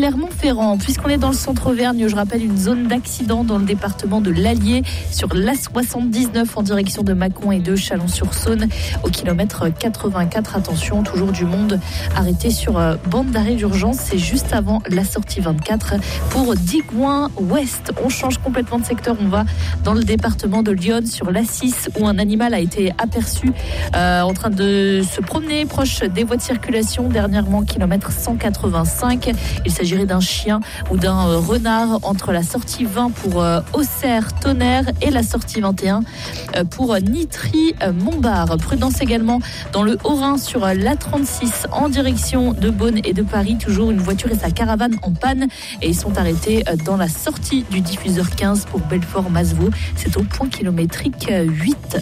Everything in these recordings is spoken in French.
Clermont-Ferrand. Puisqu'on est dans le centre Auvergne, je rappelle une zone d'accident dans le département de l'Allier sur l'A79 en direction de Mâcon et de Chalon-sur-Saône au kilomètre 84. Attention, toujours du monde arrêté sur bande d'arrêt d'urgence. C'est juste avant la sortie 24 pour Digoin-Ouest. On change complètement de secteur. On va dans le département de Lyon sur l'A6 où un animal a été aperçu en train de se promener proche des voies de circulation. Dernièrement, kilomètre 185. Il s'agirait d'un chien ou d'un renard entre la sortie 20 pour Auxerre-Tonnerre et la sortie 21 pour Nitry-Montbard. Prudence également dans le Haut-Rhin sur l'A36 en direction de Beaune et de Paris. Toujours une voiture et sa caravane en panne et ils sont arrêtés dans la sortie du diffuseur 15 pour Belfort-Masevaux. C'est au point kilométrique 8.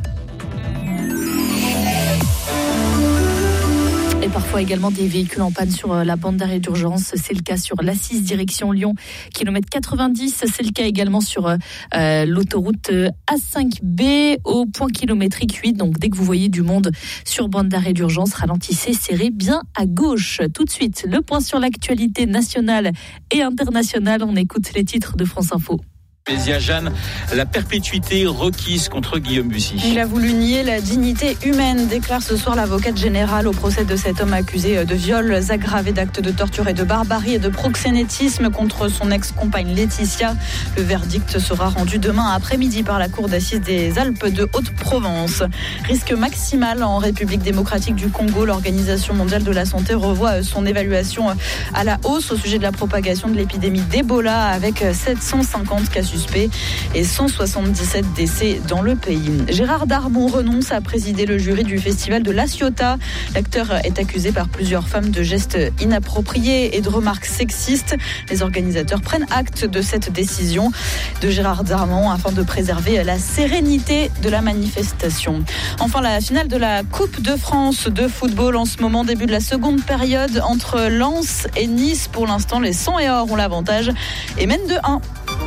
Et parfois également des véhicules en panne sur la bande d'arrêt d'urgence. C'est le cas sur l'A6 direction Lyon, kilomètre 90. C'est le cas également sur l'autoroute A5B au point kilométrique 8. Donc dès que vous voyez du monde sur bande d'arrêt d'urgence, ralentissez, serrez bien à gauche. Tout de suite, le point sur l'actualité nationale et internationale. On écoute les titres de France Info. Bézia Jeanne, la perpétuité requise contre Guillaume Bussy. Il a voulu nier la dignité humaine, déclare ce soir l'avocate générale au procès de cet homme accusé de viols aggravés, d'actes de torture et de barbarie et de proxénétisme contre son ex-compagne Laetitia. Le verdict sera rendu demain après-midi par la cour d'assises des Alpes de Haute-Provence. Risque maximal en République démocratique du Congo. L'Organisation mondiale de la santé revoit son évaluation à la hausse au sujet de la propagation de l'épidémie d'Ebola avec 750 cas suspects et 177 décès dans le pays. Gérard Darmon renonce à présider le jury du festival de La Ciotat. L'acteur est accusé par plusieurs femmes de gestes inappropriés et de remarques sexistes. Les organisateurs prennent acte de cette décision de Gérard Darmon afin de préserver la sérénité de la manifestation. Enfin, la finale de la Coupe de France de football en ce moment, début de la seconde période entre Lens et Nice. Pour l'instant, les 100 et or ont l'avantage et mènent de 1.